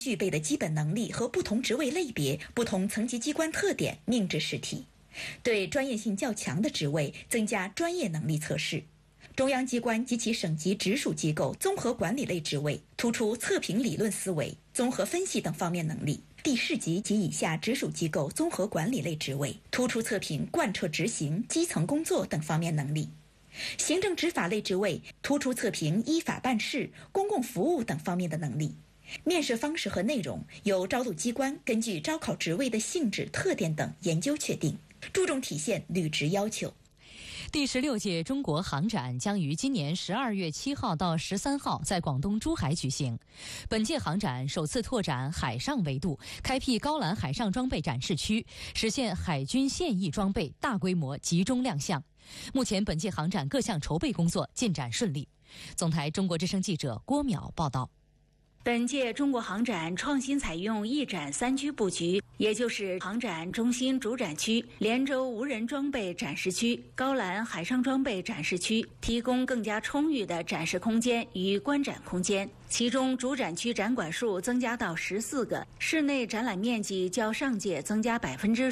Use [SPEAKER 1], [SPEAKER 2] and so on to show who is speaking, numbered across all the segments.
[SPEAKER 1] 具备的基本能力和不同职位类别、不同层级机关特点命制试题，对专业性较强的职位增加专业能力测试。中央机关及其省级直属机构综合管理类职位突出测评理论思维、综合分析等方面能力；地市级及以下直属机构综合管理类职位突出测评贯彻执行、基层工作等方面能力；行政执法类职位突出测评依法办事、公共服务等方面的能力。面试方式和内容由招录机关根据招考职位的性质、特点等研究确定，注重体现履职要求。
[SPEAKER 2] 第16届中国航展将于今年12月7号到13号在广东珠海举行。本届航展首次拓展海上维度，开辟高栏海上装备展示区，实现海军现役装备大规模集中亮相。目前本届航展各项筹备工作进展顺利。总台中国之声记者郭淼报道。
[SPEAKER 3] 本届中国航展创新采用一展三区布局，也就是航展中心主展区、连州无人装备展示区、高栏海上装备展示区，提供更加充裕的展示空间与观展空间。其中主展区展馆数增加到14个，室内展览面积较上届增加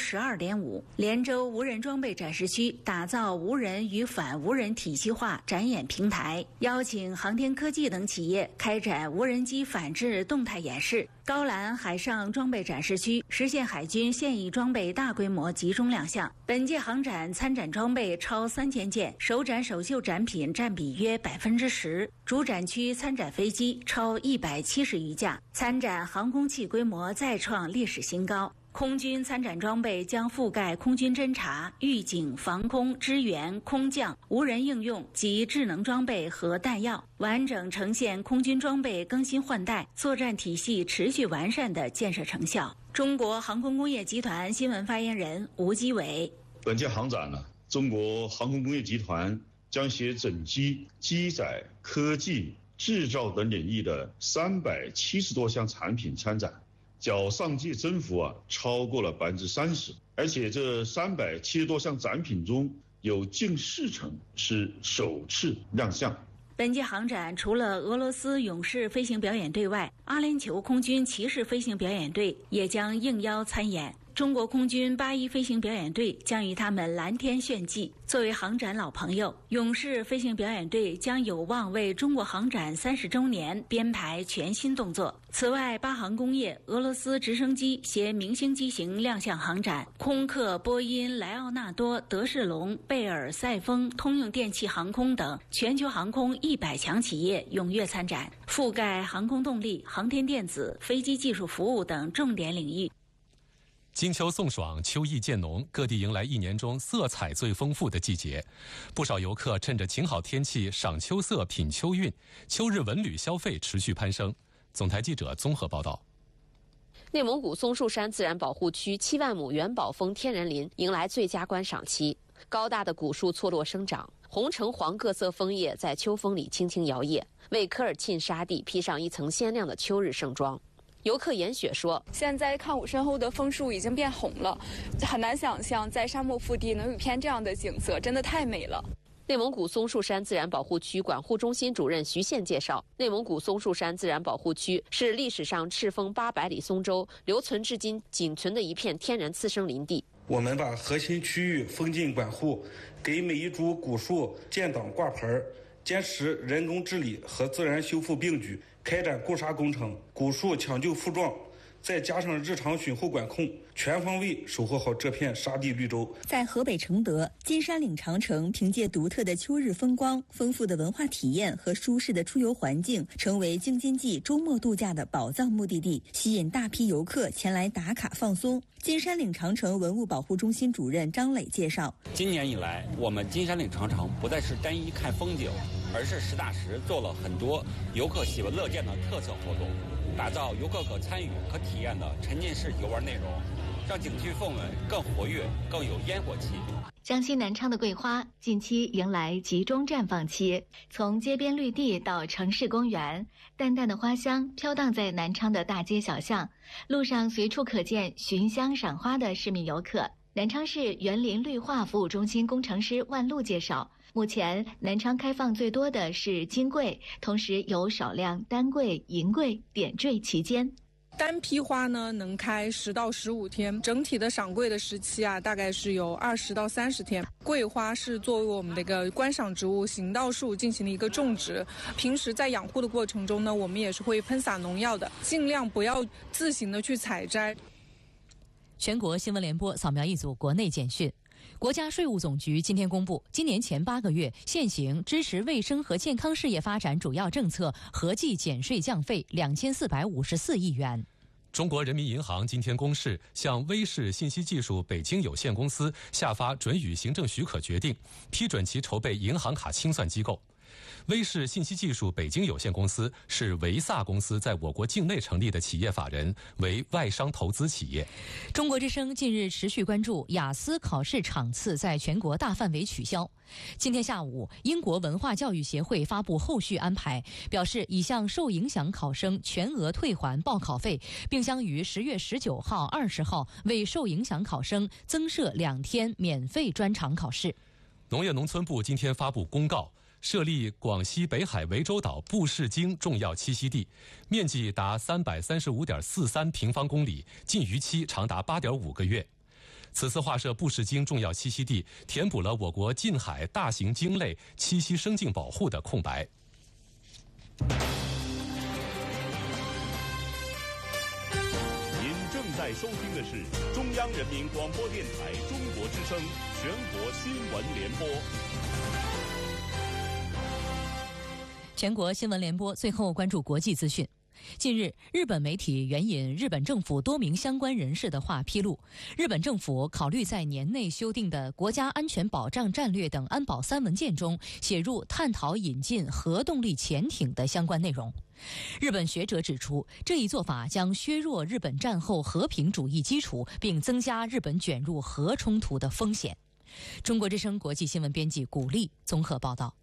[SPEAKER 3] 12.5%。连州无人装备展示区打造无人与反无人体系化展演平台，邀请航天科技等企业开展无人机反制动态演示。高栏海上装备展示区实现海军现役装备大规模集中亮相。本届航展参展装备超3000件，首展首秀展品占比约10%。主展区参展飞机超170余架，参展航空器规模再创历史新高。空军参展装备将覆盖空军侦察、预警、防空、支援、空降、无人应用及智能装备和弹药，完整呈现空军装备更新换代、作战体系持续完善的建设成效。中国航空工业集团新闻发言人吴基伟：
[SPEAKER 4] 本届航展呢，中国航空工业集团将携整机、机载、科技、制造等领域的370多项产品参展，较上届增幅超过了30%，而且这370多项展品中有近40%是首次亮相。
[SPEAKER 3] 本届航展除了俄罗斯勇士飞行表演队外，阿联酋空军骑士飞行表演队也将应邀参演。中国空军81飞行表演队将与他们蓝天炫技。作为航展老朋友，勇士飞行表演队将有望为中国航展30周年编排全新动作。此外，巴航工业、俄罗斯直升机携明星机型亮相航展，空客、波音、莱奥纳多、德士隆、贝尔、赛丰、通用电气航空等全球航空100强企业踊跃参展，覆盖航空动力、航天电子、飞机技术服务等重点领域。
[SPEAKER 5] 金秋送爽，秋意渐浓，各地迎来一年中色彩最丰富的季节。不少游客趁着晴好天气赏秋色、品秋韵，秋日文旅消费持续攀升。总台记者综合报道。
[SPEAKER 6] 内蒙古松树山自然保护区7万亩元宝峰天然林迎来最佳观赏期，高大的古树错落生长，红橙黄各色枫叶在秋风里轻轻摇曳，为科尔沁沙地披上一层鲜亮的秋日盛装。游客严雪说：“
[SPEAKER 7] 现在看我身后的枫树已经变红了，很难想象在沙漠腹地能有一片这样的景色，真的太美了。”
[SPEAKER 6] 内蒙古松树山自然保护区管护中心主任徐宪介绍，内蒙古松树山自然保护区是历史上赤峰800里松州留存至今仅存的一片天然次生林地。
[SPEAKER 8] 我们把核心区域封禁管护，给每一株古树建档挂牌，坚持人工治理和自然修复并举，开展固沙工程、古树抢救复壮，再加上日常巡护管控，全方位守护好这片沙地绿洲。
[SPEAKER 9] 在河北承德，金山岭长城凭借独特的秋日风光、丰富的文化体验和舒适的出游环境，成为京津冀周末度假的宝藏目的地，吸引大批游客前来打卡放松。金山岭长城文物保护中心主任张磊介绍，
[SPEAKER 10] 今年以来，我们金山岭长城不再是单一看风景，而是实打实做了很多游客喜闻乐见的特色活动，打造游客可参与、可体验的沉浸式游玩内容，让景区氛围更活跃、更有烟火气。
[SPEAKER 11] 江西南昌的桂花近期迎来集中绽放期，从街边绿地到城市公园，淡淡的花香飘荡在南昌的大街小巷，路上随处可见寻香赏花的市民游客。南昌市园林绿化服务中心工程师万路介绍，目前南昌开放最多的是金桂，同时有少量丹桂、银桂点缀其间。
[SPEAKER 12] 单批花呢能开10到15天，整体的赏桂的时期大概是有20到30天。桂花是作为我们的一个观赏植物、行道树进行了一个种植。平时在养护的过程中呢，我们也是会喷洒农药的，尽量不要自行的去采摘。
[SPEAKER 2] 全国新闻联播扫描一组国内简讯。国家税务总局今天公布，今年前8个月现行支持卫生和健康事业发展主要政策合计减税降费2454亿元。
[SPEAKER 5] 中国人民银行今天公示，向威视信息技术北京有限公司下发准予行政许可决定，批准其筹备银行卡清算机构。威视信息技术北京有限公司是维萨公司在我国境内成立的企业法人，为外商投资企业。
[SPEAKER 2] 中国之声近日持续关注雅思考试场次在全国大范围取消。今天下午，英国文化教育协会发布后续安排，表示已向受影响考生全额退还报考费，并将于10月19号、20号为受影响考生增设2天免费专场考试。
[SPEAKER 5] 农业农村部今天发布公告，设立广西北海涠洲岛布氏鲸重要栖息地，面积达335.43平方公里，禁渔期长达8.5个月。此次划设布氏鲸重要栖息地，填补了我国近海大型鲸类栖息生境保护的空白。
[SPEAKER 13] 您正在收听的是中央人民广播电台中国之声全国新闻联播。
[SPEAKER 2] 全国新闻联播最后关注国际资讯。近日，日本媒体援引日本政府多名相关人士的话披露，日本政府考虑在年内修订的国家安全保障战略等安保3文件中写入探讨引进核动力潜艇的相关内容。日本学者指出，这一做法将削弱日本战后和平主义基础，并增加日本卷入核冲突的风险。中国之声国际新闻编辑古丽综合报道。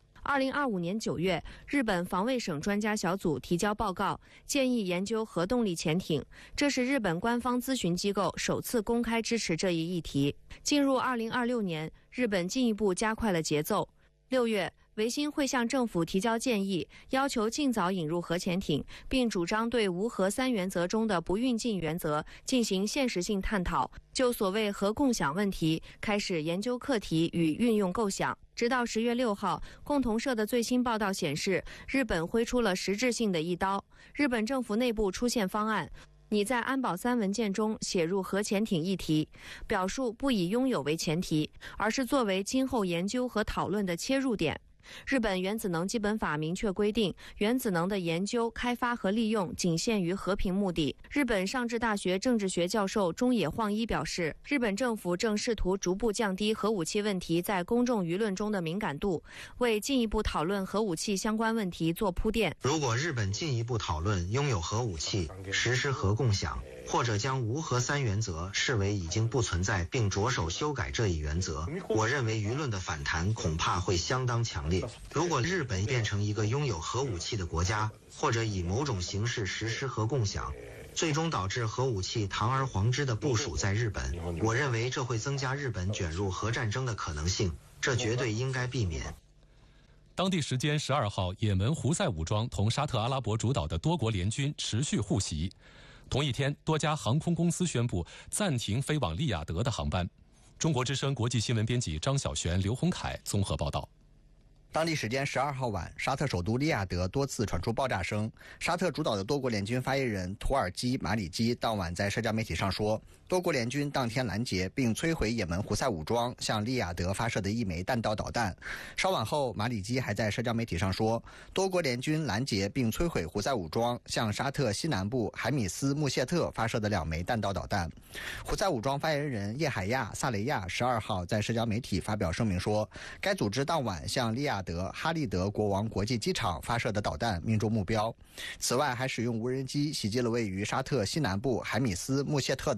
[SPEAKER 6] 2025年9月，日本防卫省专家小组提交报告，建议研究核动力潜艇。这是日本官方咨询机构首次公开支持这一议题。进入2026年，日本进一步加快了节奏。6月，维新会向政府提交建议，要求尽早引入核潜艇，并主张对无核3原则中的不运进原则进行现实性探讨，就所谓核共享问题开始研究课题与运用构想。直到10月6号，共同社的最新报道显示，日本挥出了实质性的一刀。日本政府内部出现方案，拟在安保3文件中写入核潜艇议题，表述不以拥有为前提，而是作为今后研究和讨论的切入点。日本原子能基本法明确规定，原子能的研究、开发和利用仅限于和平目的。日本上智大学政治学教授中野晃一表示，日本政府正试图逐步降低核武器问题在公众舆论中的敏感度，为进一步讨论核武器相关问题做铺垫。
[SPEAKER 14] 如果日本进一步讨论拥有核武器、实施核共享，或者将无核3原则视为已经不存在并着手修改这一原则，我认为舆论的反弹恐怕会相当强烈。如果日本变成一个拥有核武器的国家，或者以某种形式实施核共享，最终导致核武器堂而皇之的部署在日本，我认为这会增加日本卷入核战争的可能性，这绝对应该避免。
[SPEAKER 5] 当地时间12号，也门胡塞武装同沙特阿拉伯主导的多国联军持续互袭。同一天，多家航空公司宣布暂停飞往利雅得的航班。中国之声国际新闻编辑张晓璇、刘洪凯综合报道。
[SPEAKER 15] 当地时间12号晚，沙特首都利雅得多次传出爆炸声。沙特主导的多国联军发言人图尔基·马里基当晚在社交媒体上说，多国联军当天拦截并摧毁也门胡塞武装向利雅得发射的1枚弹道导弹。稍晚后，马里基还在社交媒体上说，多国联军拦截并摧毁胡塞武装向沙特西南部海米斯穆谢特发射的2枚弹道导弹。胡塞武装发言人叶海亚·萨雷亚12号在社交媒体发表声明说，该组织当晚向利雅得哈利德国王国际机场发射的导弹命中目标。此外，还使用无人机袭击了位于沙特西南部海米斯穆谢特的哈利德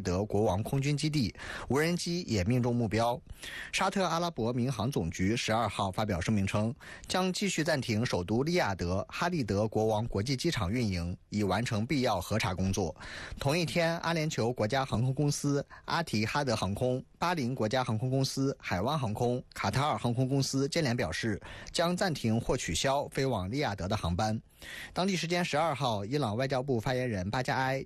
[SPEAKER 15] 德国王空军基地，无人机也命中目标。沙特阿拉伯民航总局12号发表声明称，将继续暂停首都利雅得哈利德国王国际机场运营，以完成必要核查工作。同一天，阿联酋国家航空公司、阿提哈德航空、巴林国家航空公司、海湾航空、卡塔尔航空公司接连表示，将暂停或取消飞往利雅得的航班。当地时间12号，伊朗外交部发言人巴加埃